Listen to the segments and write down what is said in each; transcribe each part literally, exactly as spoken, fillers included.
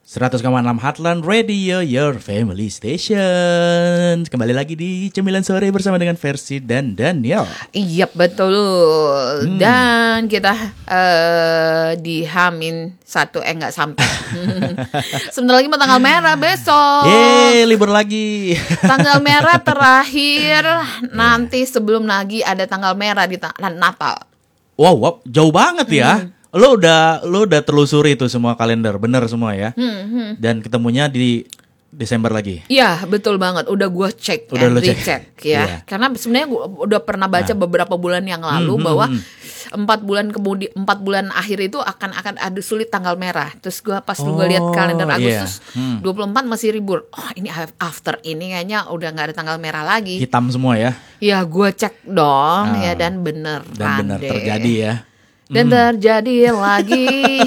seratus koma enam Heartland Radio, your family station. Kembali lagi di Cemilan Sore bersama dengan Versi dan Daniel. Iya betul. Hmm. Dan kita uh, di Hamin satu eh nggak sampai. Sebentar lagi mau tanggal merah besok. Yeay, libur lagi. Tanggal merah terakhir. Nanti sebelum lagi ada tanggal merah di ta- Natal. Wow, wow, jauh banget ya. Hmm. Lo udah lo udah telusuri itu semua kalender, bener semua ya. Hmm, hmm. Dan ketemunya di Desember lagi. Iya, betul banget. Udah gue cek udah and recheck ya. Yeah. Karena sebenarnya gue udah pernah baca nah. beberapa bulan yang lalu hmm, bahwa hmm, empat bulan kemudian empat bulan akhir itu akan akan ada sulit tanggal merah. Terus gue pas oh, gue lihat kalender Agustus yeah. hmm. dua puluh empat masih libur. Oh, ini after ini kayaknya udah nggak ada tanggal merah lagi. Hitam semua ya. Ya, gue cek dong ah. ya dan bener. Dan bener deh. terjadi ya. Dan hmm. terjadi lagi.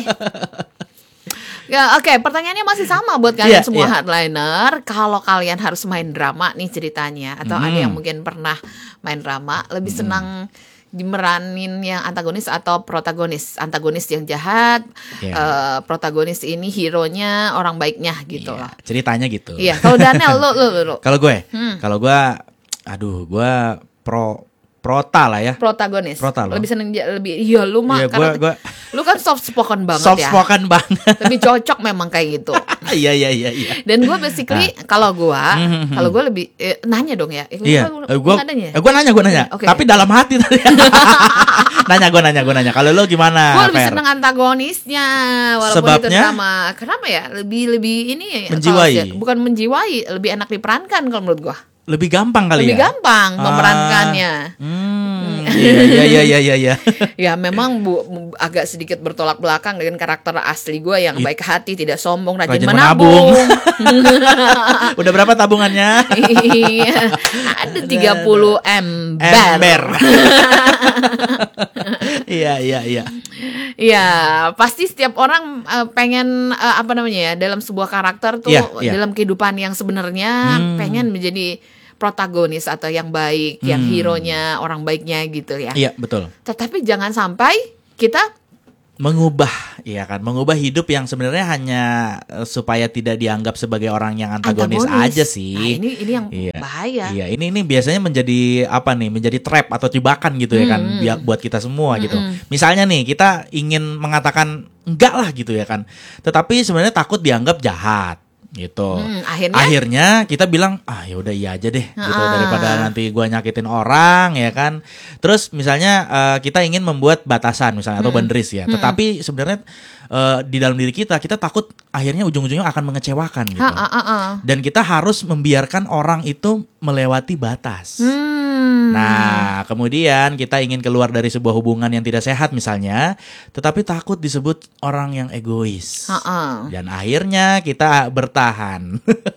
Ya, oke, okay. Pertanyaannya masih sama buat kalian yeah, semua yeah. Heartliner. Kalau kalian harus main drama nih ceritanya, atau hmm. ada yang mungkin pernah main drama, lebih hmm. senang dimeranin yang antagonis atau protagonis? Antagonis yang jahat, yeah. uh, protagonis ini hero-nya orang baiknya gitu yeah. lah. Ceritanya gitu. Iya. Yeah. Kalau Daniel, lo, lo, lo. Kalau gue, hmm. kalau gue, aduh, gue pro. Prota lah ya. Protagonis. Prota lo. Lebih seneng lebih iya lu mah iya, karena gua, gua... lu kan soft spoken banget soft ya. Soft spoken banget. Lebih cocok memang kayak gitu. Iya iya iya iya. Dan gue basically nah. kalau gue mm-hmm. kalau gue lebih eh, nanya dong ya. Eh, iya. Gue gue nanya gue nanya. Okay. Tapi dalam hati tadi. nanya gue nanya gue nanya. Kalau lo gimana? Gue lebih seneng antagonisnya walaupun sebabnya? Itu drama. Kenapa ya? Lebih lebih ini ya. Menjiwai. Bukan menjiwai, lebih enak diperankan kalau menurut gue. Lebih gampang kali lebih ya. Lebih gampang ah. memerankannya. Hmm. Iya iya iya iya iya ya. Ya memang bu, agak sedikit bertolak belakang dengan karakter asli gue yang It. baik hati, tidak sombong, rajin, rajin menabung. menabung. Udah berapa tabungannya? Iya. Ada tiga puluh ember. Iya iya iya. Iya, pasti setiap orang uh, pengen uh, apa namanya ya, dalam sebuah karakter tuh yeah, yeah. dalam kehidupan yang sebenarnya hmm. pengen menjadi protagonis atau yang baik, hmm. yang hero-nya, orang baiknya gitu ya. Iya, betul. Tetapi jangan sampai kita mengubah, ya kan, mengubah hidup yang sebenarnya hanya uh, supaya tidak dianggap sebagai orang yang antagonis, antagonis. aja sih. Nah, ini ini yang iya. bahaya. Iya, ini ini biasanya menjadi apa nih? Menjadi trap atau jebakan gitu ya kan, hmm. buat kita semua hmm. gitu. Misalnya nih, kita ingin mengatakan enggak lah gitu ya kan. Tetapi sebenarnya takut dianggap jahat. Gitu. Hmm, akhirnya? akhirnya kita bilang ah ya udah iya aja deh ah. gitu daripada nanti gua nyakitin orang ya kan. Terus misalnya uh, kita ingin membuat batasan misalnya hmm. atau boundaries ya. Hmm. Tetapi sebenarnya uh, di dalam diri kita kita takut akhirnya ujung-ujungnya akan mengecewakan gitu. Ah, ah, ah. Dan kita harus membiarkan orang itu melewati batas. Hmm. Nah, kemudian kita ingin keluar dari sebuah hubungan yang tidak sehat misalnya, tetapi takut disebut orang yang egois. Ah, ah. Dan akhirnya kita bertahan.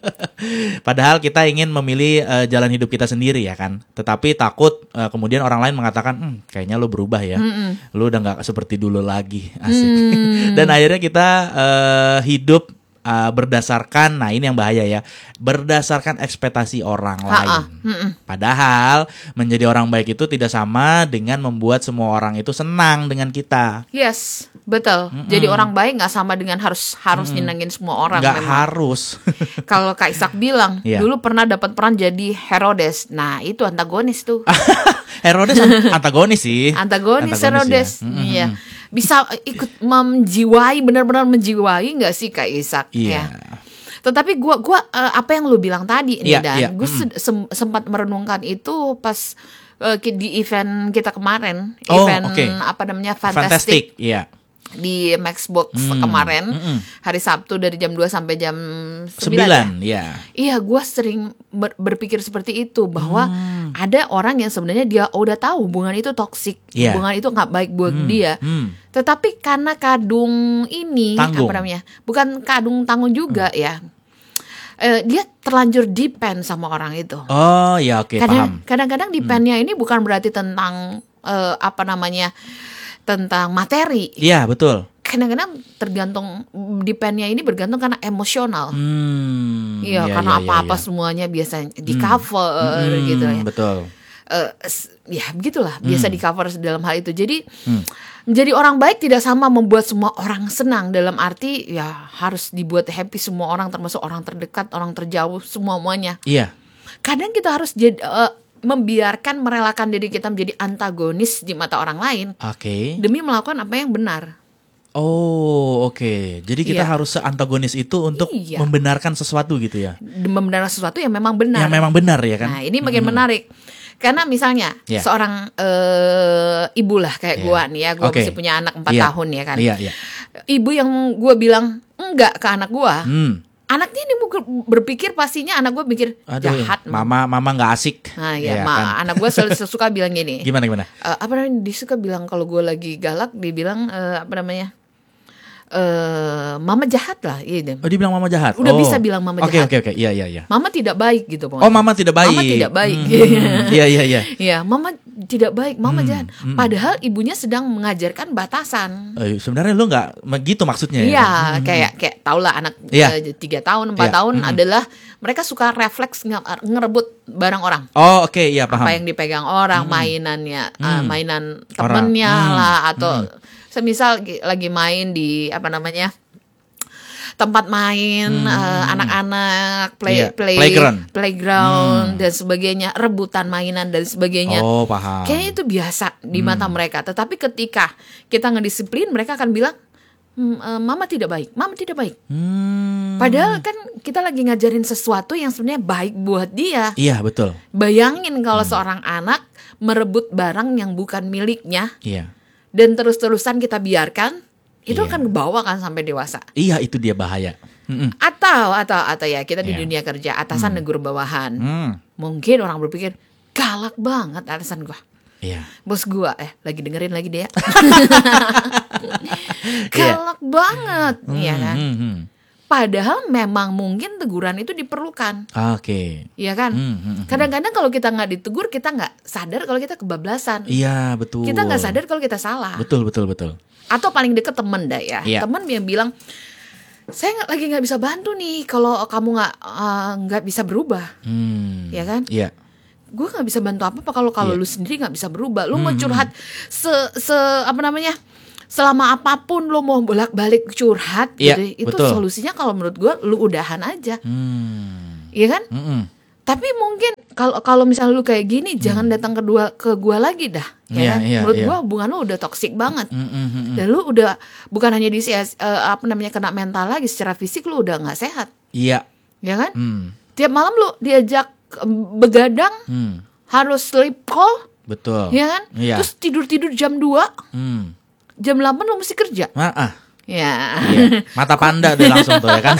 Padahal kita ingin memilih uh, jalan hidup kita sendiri ya kan. Tetapi takut uh, kemudian orang lain mengatakan, hm, kayaknya lo berubah ya. Mm-mm. Lo udah gak seperti dulu lagi. Asik. Mm. Dan akhirnya kita uh, hidup uh, berdasarkan, nah ini yang bahaya ya, berdasarkan ekspektasi orang Ha-ha. lain. Mm-mm. Padahal menjadi orang baik itu tidak sama dengan membuat semua orang itu senang dengan kita. Yes, betul. Mm-mm. Jadi orang baik nggak sama dengan harus harus Mm-mm. nyenengin semua orang. Nggak harus. Kalau Kak Ishak bilang yeah. dulu pernah dapat peran jadi Herodes. Nah itu antagonis tuh. Herodes antagonis sih. Antagonis, antagonis Herodes. Iya. Ya. Iya. Bisa ikut menjiwai, benar-benar menjiwai nggak sih Kak Ishak? Iya. Ya. Tetapi gue gue uh, apa yang lu bilang tadi nih yeah, Dan, yeah. gue mm. se- sempat merenungkan itu pas uh, di event kita kemarin, oh, event okay. apa namanya Fantastic. Fantastic, iya. Di Maxbox hmm. kemarin hmm. hari Sabtu dari jam dua sampai jam sembilan ya. Iya, gue sering ber- berpikir seperti itu bahwa hmm. ada orang yang sebenarnya dia udah tahu hubungan itu toksik, yeah. hubungan itu nggak baik buat hmm. dia. Hmm. Tetapi karena kadung ini tanggung. apa namanya? Bukan kadung tanggung juga hmm. ya. Uh, dia terlanjur depend sama orang itu. Oh, ya oke, okay, paham. Kadang-kadang dependnya hmm. ini bukan berarti tentang uh, apa namanya? Tentang materi. Iya, betul. Kadang-kadang tergantung, dependnya ini bergantung karena emosional. Hmm, iya, ya, karena ya, apa-apa ya, ya. semuanya biasa di cover hmm, gitu ya. Betul. Uh, ya begitulah, biasa hmm. di cover dalam hal itu. Jadi hmm. Menjadi orang baik tidak sama membuat semua orang senang. Dalam arti ya harus dibuat happy semua orang, termasuk orang terdekat, orang terjauh, semua-muanya. Iya. Kadang kita harus jadi, uh, membiarkan, merelakan diri kita menjadi antagonis di mata orang lain. Oke. Demi melakukan apa yang benar. Oh, oke. Okay. Jadi kita Iya. harus seantagonis itu untuk Iya. membenarkan sesuatu gitu ya. Membenarkan sesuatu yang memang benar. Yang memang benar ya kan. Nah, ini makin Hmm. menarik. Karena misalnya Yeah. seorang uh, ibu lah kayak Yeah. gua nih ya, gua Okay. masih punya anak empat Iya. tahun ya kan. Iya, iya. Ibu yang gua bilang enggak ke anak gua. Hmm. Anaknya ini berpikir pastinya anak gua pikir Aduh, jahat. mama mama nggak asik. Nah, ya, Ya ma, kan? anak gua selalu suka bilang gini. Gimana gimana? Uh, apa namanya? Dia suka bilang kalau gua lagi galak, dia bilang uh, apa namanya? Uh, mama jahat lah, iya deh. Oh, dia bilang mama jahat. Udah oh. bisa bilang mama Oke, jahat. oke, oke. Iya, iya, iya. Mama tidak baik gitu pokoknya. Oh, mama tidak baik. Mama tidak baik. Hmm. Iya, iya, iya. Iya, mama tidak baik, mama Hmm, jahat. hmm. Padahal ibunya sedang mengajarkan batasan. Eh, sebenarnya lu nggak gitu maksudnya ya? Iya, Hmm. kayak kayak tau lah anak Iya. eh, tiga tahun, empat Iya. tahun Hmm. adalah mereka suka refleks nge- ngerebut barang orang. Oh, oke, iya paham. Apa yang dipegang orang, Hmm. mainannya, eh, Hmm. mainan Orang. temennya Hmm. lah, atau Hmm. semisal gi- lagi main di apa namanya tempat main Hmm. eh, anak-anak play Iya, play playground. playground Hmm. dan sebagainya, rebutan mainan dan sebagainya. Oh, paham. Kayaknya itu biasa di Hmm. mata mereka. Tetapi ketika kita ngedisiplin, mereka akan bilang, "Hmm, eh, mama tidak baik, mama tidak baik." Hmm. Padahal kan kita lagi ngajarin sesuatu yang sebenarnya baik buat dia. Iya, betul. Bayangin kalau Hmm. seorang anak merebut barang yang bukan miliknya Iya. dan terus-terusan kita biarkan, itu Iya. akan kebawa kan sampai dewasa. Iya, itu dia bahaya. Mm-mm. Atau atau atau ya kita di Iya. dunia kerja, atasan negur bawahan. Hmm. Mungkin orang berpikir galak banget atasan gua. Iya. Bos gua eh lagi dengerin lagi deh ya. Galak banget, ya kan? Hmm, hmm, Padahal memang mungkin teguran itu diperlukan, hmm. Oke. ya kan? Hmm, hmm, hmm. Kadang-kadang kalau kita nggak ditegur, kita nggak sadar kalau kita kebablasan. Iya, betul. Kita nggak sadar kalau kita salah. Betul, betul, betul. Atau paling deket temen dah ya, Iya. temen yang bilang, saya nggak- lagi nggak bisa bantu nih kalau kamu nggak eh, nggak bisa berubah, Hmm. ya kan? Iya. Gue nggak bisa bantu apa apa kalau kalau Iya. lu sendiri nggak bisa berubah. Lu mau Hmm, curhat se se apa namanya, selama apapun lu mau bolak-balik curhat, Iya, gitu, itu betul. solusinya kalau menurut gue lu udahan aja, Hmm. iya kan? Mm-mm. Tapi mungkin kalau kalau misalnya lu kayak gini, jangan datang kedua ke gua lagi dah, ya Hmm. Iya, kan? iya, Menurut iya. gua hubungan lu udah toksik banget. Mm-mm, mm-mm. Dan lu udah bukan hanya di eh, apa namanya kena mental lagi, secara fisik lu udah nggak sehat, Iya. ya kan? Hmm. Tiap malam lu diajak em, begadang, Hmm. harus sleep call, Betul. ya kan? Iya. Terus tidur-tidur jam dua, Hmm. jam delapan lu mesti kerja. Ah, ah. Ya. Iya. Mata panda deh langsung tuh ya kan.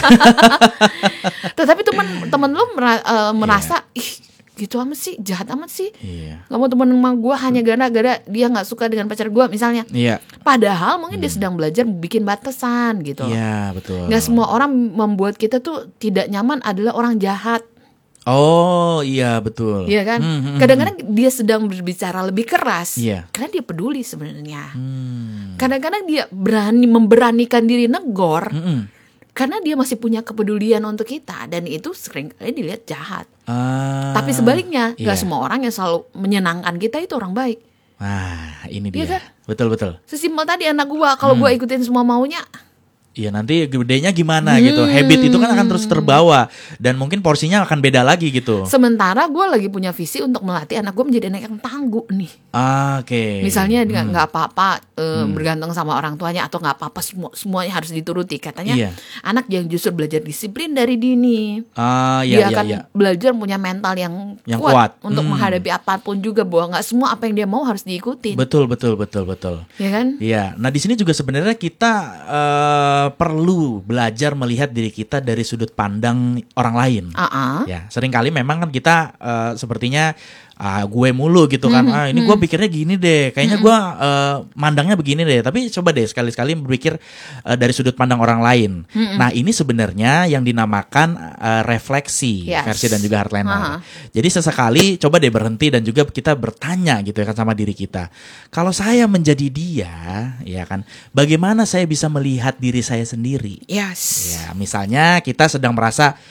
Tetapi teman-teman lu mera- Iya. eh, merasa ih gitu amat sih, jahat amat sih. Iya. Gak mau temen sama gue hanya gara-gara dia nggak suka dengan pacar gue misalnya. Iya. Padahal mungkin dia sedang belajar bikin batasan gitu. Iya, betul. Nggak semua orang membuat kita tuh tidak nyaman adalah orang jahat, Oh, iya betul. iya kan? Hmm, hmm, Kadang-kadang dia sedang berbicara lebih keras, Iya. karena dia peduli sebenarnya. Hmm. Kadang-kadang dia berani memberanikan diri negor, Mm-mm. karena dia masih punya kepedulian untuk kita, dan itu seringkali dilihat jahat. Ah. Tapi sebaliknya, nggak Iya. semua orang yang selalu menyenangkan kita itu orang baik. Nah, ini Iya dia. kan? Betul, betul. Sesimpel tadi anak gua, kalau Hmm. gua ikutin semua maunya, Iya, nanti gedenya gimana gitu. Habit itu kan akan terus terbawa dan mungkin porsinya akan beda lagi gitu. sementara gua lagi punya visi untuk melatih anak gua menjadi anak yang tangguh nih. Ah, Oke. Misalnya dia Hmm. nggak apa-apa eh, bergantung sama orang tuanya, atau nggak apa-apa semua semuanya harus dituruti. Katanya Iya. anak yang justru belajar disiplin dari dini, Ah, dia iya, iya, akan iya. belajar punya mental yang, Yang kuat, kuat. untuk Hmm. menghadapi apapun juga, bahwa nggak semua apa yang dia mau harus diikutin, Betul, betul, betul, betul. ya kan? Iya. Nah, di sini juga sebenarnya kita eh, perlu belajar melihat diri kita dari sudut pandang orang lain. Ah, ah. Ya, seringkali memang kan kita eh, sepertinya ah, gue mulu gitu kan. Ah, ini gue pikirnya gini deh. Kayaknya gue eh, mandangnya begini deh. Tapi coba deh sekali-sekali berpikir eh, dari sudut pandang orang lain. Nah, ini sebenarnya yang dinamakan eh, refleksi Yes. versi dan juga Heartliner. Aha. Jadi sesekali coba deh berhenti dan juga kita bertanya gitu ya kan sama diri kita. Kalau saya menjadi dia, ya kan, bagaimana saya bisa melihat diri saya sendiri? Yes. Ya, misalnya kita sedang merasa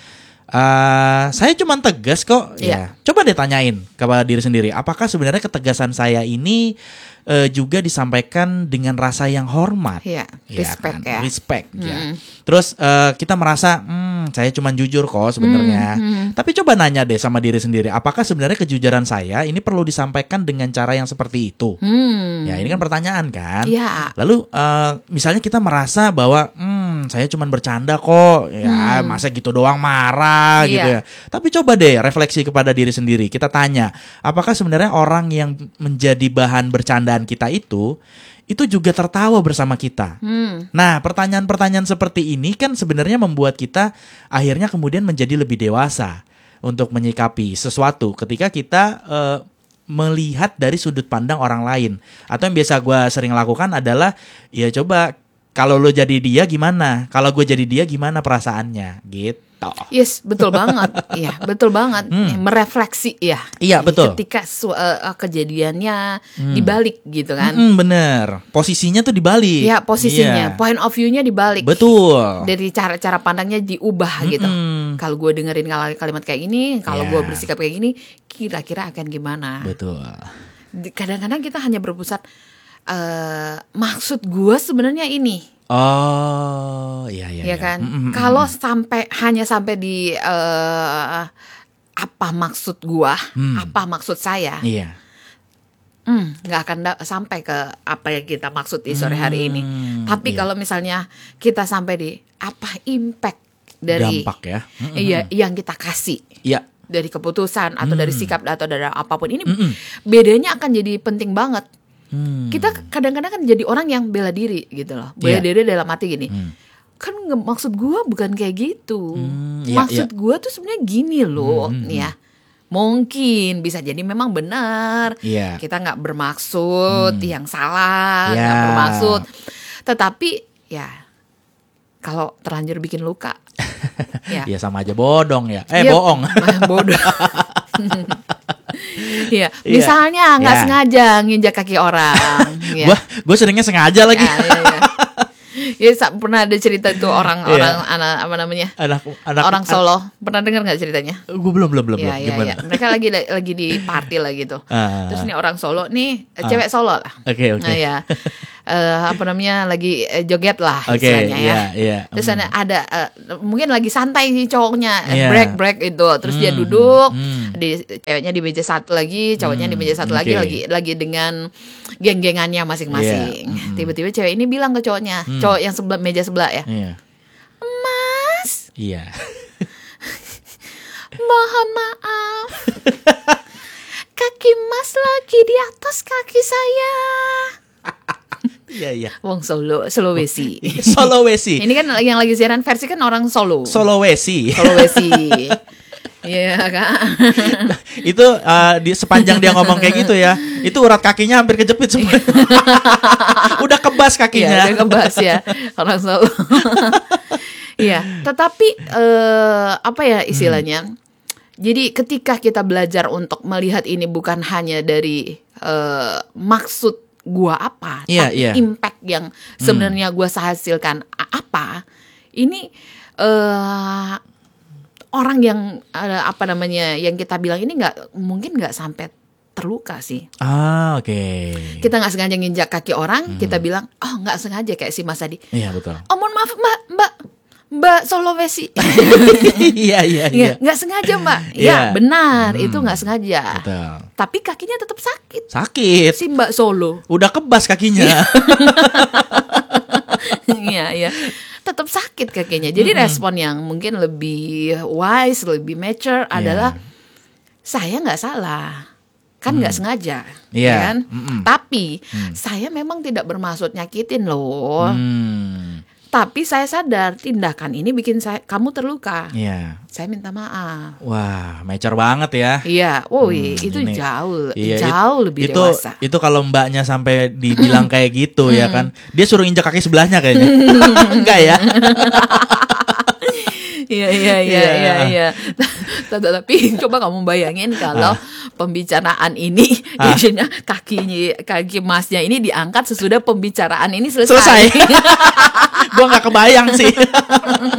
Uh, saya cuma tegas kok. Iya. Ya, coba deh tanyain kepada diri sendiri, apakah sebenarnya ketegasan saya ini uh, juga disampaikan dengan rasa yang hormat? Iya, respect ya. Respect. Mm. Ya. Terus uh, kita merasa, hmm, saya cuma jujur kok sebenarnya. Mm, mm. Tapi coba nanya deh sama diri sendiri, apakah sebenarnya kejujuran saya ini perlu disampaikan dengan cara yang seperti itu? Hmm. Ya, ini kan pertanyaan kan. Iya. Lalu uh, misalnya kita merasa bahwa, hmm, saya cuma bercanda kok. Ya, Hmm. masa gitu doang marah Iya. gitu ya. Tapi coba deh refleksi kepada diri sendiri. Kita tanya, apakah sebenarnya orang yang menjadi bahan bercandaan kita itu itu juga tertawa bersama kita. Hmm. Nah, pertanyaan-pertanyaan seperti ini kan sebenarnya membuat kita akhirnya kemudian menjadi lebih dewasa untuk menyikapi sesuatu ketika kita uh, melihat dari sudut pandang orang lain. Atau yang biasa gue sering lakukan adalah, ya coba kalau lo jadi dia gimana? Kalau gue jadi dia gimana perasaannya? Gitu. Yes, betul banget. Iya, betul banget. Hmm. Merefleksi ya. Iya, betul. Ketika su- uh, kejadiannya dibalik gitu kan. Mm-mm, bener. Posisinya tuh dibalik. Ya, posisinya, Iya. point of view-nya dibalik. Betul. Dari cara-cara pandangnya diubah gitu. Mm-mm. Kalau gue dengerin kal- kalimat kayak gini, kalau Iya. gue bersikap kayak gini, kira-kira akan gimana? Betul. Di- Kadang-kadang kita hanya berpusat, eh maksud gue sebenarnya ini. Oh, iya iya. Ya kan, Mm-mm, kalau mm-mm. sampai hanya sampai di eh, apa maksud gua, Hmm. apa maksud saya, Iya. hmm, nggak akan da- sampai ke apa yang kita maksud di sore hari ini. Hmm, Tapi iya. kalau misalnya kita sampai di apa impact dari Dampak ya. Mm-mm. iya yang kita kasih Iya. dari keputusan atau dari sikap atau dari apapun ini, Mm-mm. bedanya akan jadi penting banget. Hmm. Kita kadang-kadang kan jadi orang yang bela diri gitu loh. Bela Iya. diri dalam arti gini. Hmm. Kan nge- maksud gua bukan kayak gitu. Hmm, iya, maksud gua tuh sebenarnya gini loh, Hmm, hmm, ya. Mungkin bisa jadi memang benar. Iya. Kita nggak bermaksud yang salah, Iya. nggak bermaksud. Tetapi ya kalau terlanjur bikin luka, ya. Ya sama aja bodong ya. Eh Iya, bohong. bodoh. Iya, Iya. misalnya nggak Iya. sengaja nginjak kaki orang. ya. Gua gue seringnya sengaja lagi. Ya, ya, ya. Ya, sa- pernah ada cerita tuh orang-orang Iya. anak apa namanya? anak anak Orang Solo. Pernah dengar nggak ceritanya? Gue belum belum belum. Iya, belum. iya, Gimana? iya. Mereka lagi lagi di party lah gitu. Ah. Terus nih orang Solo nih, cewek Solo lah. Oke, oke. Nah, ya. Eh, apa namanya? Lagi eh, joget lah Oke, istilahnya ya. iya, iya. Terus Hmm. ada, ada eh, mungkin lagi santai nih cowoknya, eh, Iya. break break itu. Terus dia Hmm, duduk, hmm. di ceweknya di meja satu lagi, cowoknya di Hmm, meja satu lagi oke. lagi lagi dengan geng-gengannya masing-masing. Iya, hmm. Tiba-tiba cewek ini bilang ke cowoknya, cowok yang sebelah meja sebelah ya. Iya. Mas, Iya. mohon maaf. Kaki Mas lagi di atas kaki saya. Iya iya. Wong Solo, Sulawesi. Sulawesi. Ini kan yang lagi siaran versi kan orang Solo. Sulawesi. Sulawesi. Iya kan. Itu uh, di sepanjang dia ngomong kayak gitu ya, itu urat kakinya hampir kejepit semua. Udah kebas Iya, kakinya. udah ngebahas ya orang Solo. Iya, tetapi eh, apa ya istilahnya? Jadi ketika kita belajar untuk melihat ini bukan hanya dari eh, maksud gua apa, Iya, tapi iya. impact yang sebenarnya gua hasilkan a- apa, ini eh, orang yang eh, apa namanya yang kita bilang ini nggak mungkin nggak sampai terluka sih. Ah, oke. Kita nggak sengaja nginjak kaki orang, kita bilang oh nggak sengaja kayak si Mas tadi. Iya betul. Oh mohon maaf mbak, mbak, mbak Sulawesi. Iya iya iya. Iya, nggak sengaja mbak. Iya. Ya benar, itu nggak sengaja. Betul. Tapi kakinya tetap sakit. Sakit. Si Mbak Solo. Udah kebas kakinya. Iya, iya. Tetap sakit kakinya. Jadi respon yang mungkin lebih wise, lebih mature adalah saya nggak salah. Kan nggak sengaja. Iya. Ya kan? Mm-mm. Tapi saya memang tidak bermaksud nyakitin loh. Hmm. Tapi saya sadar tindakan ini bikin saya kamu terluka. Iya. Saya minta maaf. Wah, mature banget ya. Iya, oh Hmm, itu ini. jauh Iya, jauh it- lebih itu, dewasa. Itu kalau mbaknya sampai dibilang kayak gitu ya kan, dia suruh injak kaki sebelahnya kayaknya. Enggak ya? Iya iya iya Iya. iya iya. Tapi coba kamu bayangin kalau pembicaraan ini Ah. biasanya kakinya kaki Masnya ini diangkat sesudah pembicaraan ini selesai. Selesai. Gua nggak kebayang sih.